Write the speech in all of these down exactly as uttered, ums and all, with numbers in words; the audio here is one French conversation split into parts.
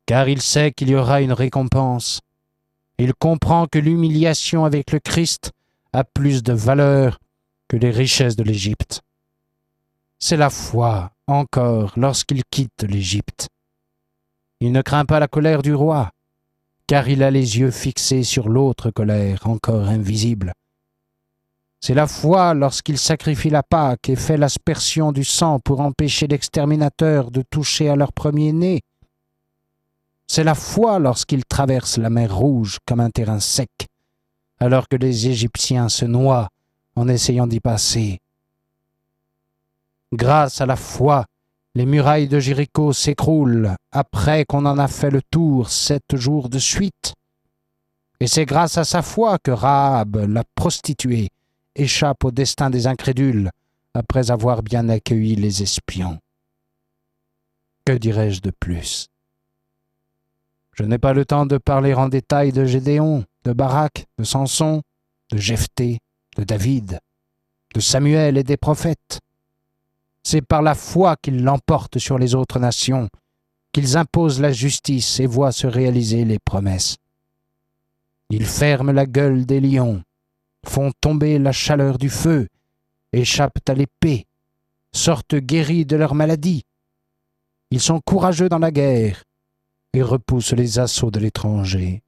car il sait qu'il y aura une récompense. Il comprend que l'humiliation avec le Christ a plus de valeur que les richesses de l'Égypte. C'est la foi, encore, lorsqu'il quitte l'Égypte. Il ne craint pas la colère du roi, car il a les yeux fixés sur l'autre colère, encore invisible. C'est la foi lorsqu'il sacrifie la Pâque et fait l'aspersion du sang pour empêcher l'exterminateur de toucher à leur premier-né. C'est la foi lorsqu'il traverse la mer Rouge comme un terrain sec, alors que les Égyptiens se noient en essayant d'y passer. Grâce à la foi, les murailles de Jéricho s'écroulent après qu'on en a fait le tour sept jours de suite. Et c'est grâce à sa foi que Rahab, la prostituée, échappe au destin des incrédules après avoir bien accueilli les espions. Que dirais-je de plus? Je n'ai pas le temps de parler en détail de Gédéon, de Barak, de Samson, de Jephthé, de David, de Samuel et des prophètes. C'est par la foi qu'ils l'emportent sur les autres nations, qu'ils imposent la justice et voient se réaliser les promesses. Ils ferment la gueule des lions, font tomber la chaleur du feu, échappent à l'épée, sortent guéris de leur maladie. Ils sont courageux dans la guerre et repoussent les assauts de l'étranger.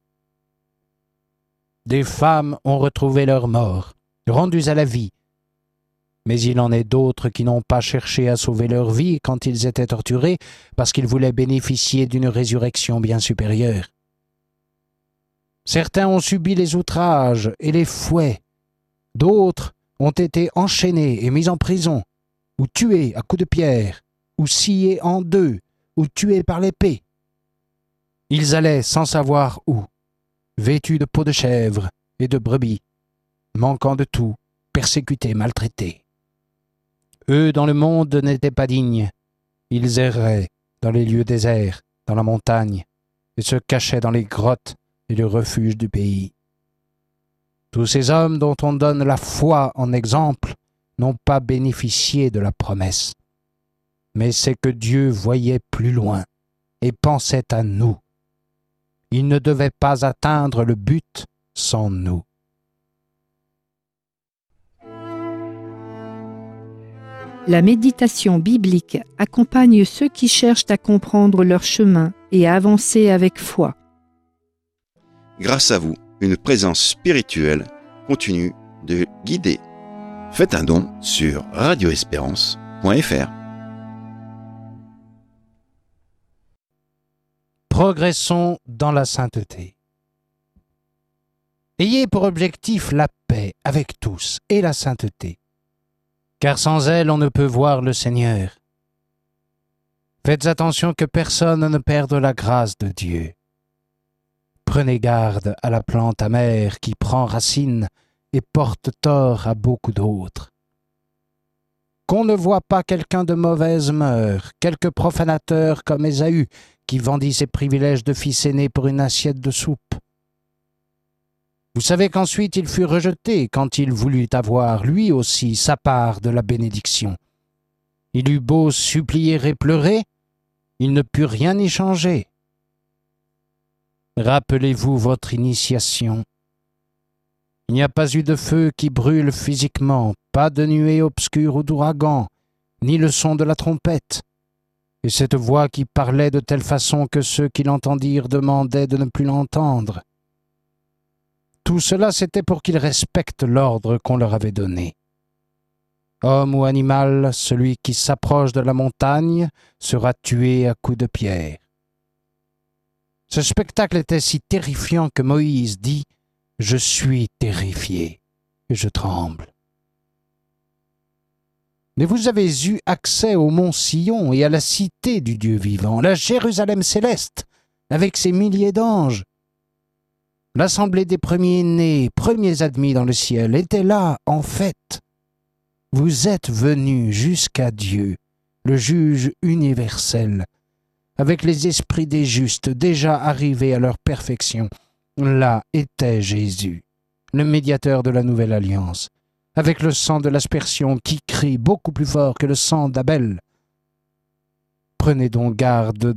Des femmes ont retrouvé leurs morts, rendus à la vie, mais il en est d'autres qui n'ont pas cherché à sauver leur vie quand ils étaient torturés parce qu'ils voulaient bénéficier d'une résurrection bien supérieure. Certains ont subi les outrages et les fouets, d'autres ont été enchaînés et mis en prison, ou tués à coups de pierre, ou sciés en deux, ou tués par l'épée. Ils allaient sans savoir où, vêtus de peau de chèvre et de brebis, manquant de tout, persécutés, maltraités. Eux, dans le monde, n'étaient pas dignes. Ils erraient dans les lieux déserts, dans la montagne, et se cachaient dans les grottes et le refuge du pays. Tous ces hommes dont on donne la foi en exemple n'ont pas bénéficié de la promesse. Mais c'est que Dieu voyait plus loin et pensait à nous. Il ne devait pas atteindre le but sans nous. La méditation biblique accompagne ceux qui cherchent à comprendre leur chemin et à avancer avec foi. Grâce à vous, une présence spirituelle continue de guider. Faites un don sur radio espérance point f r. Progressons dans la sainteté. Ayez pour objectif la paix avec tous et la sainteté, car sans elle on ne peut voir le Seigneur. Faites attention que personne ne perde la grâce de Dieu. Prenez garde à la plante amère qui prend racine et porte tort à beaucoup d'autres. Qu'on ne voie pas quelqu'un de mauvaise mœurs, quelque profanateur comme Ésaü, qui vendit ses privilèges de fils aîné pour une assiette de soupe. Vous savez qu'ensuite il fut rejeté quand il voulut avoir, lui aussi, sa part de la bénédiction. Il eut beau supplier et pleurer, il ne put rien y changer. Rappelez-vous votre initiation. Il n'y a pas eu de feu qui brûle physiquement, pas de nuée obscure ou d'ouragan, ni le son de la trompette, et cette voix qui parlait de telle façon que ceux qui l'entendirent demandaient de ne plus l'entendre. Tout cela, c'était pour qu'ils respectent l'ordre qu'on leur avait donné. Homme ou animal, celui qui s'approche de la montagne sera tué à coups de pierre. Ce spectacle était si terrifiant que Moïse dit « Je suis terrifié et je tremble ». Mais vous avez eu accès au mont Sion et à la cité du Dieu vivant, la Jérusalem céleste, avec ses milliers d'anges. L'assemblée des premiers-nés, premiers admis dans le ciel, était là, en fait. Vous êtes venus jusqu'à Dieu, le juge universel, avec les esprits des justes déjà arrivés à leur perfection. Là était Jésus, le médiateur de la nouvelle alliance, avec le sang de l'aspersion qui crie beaucoup plus fort que le sang d'Abel. Prenez donc garde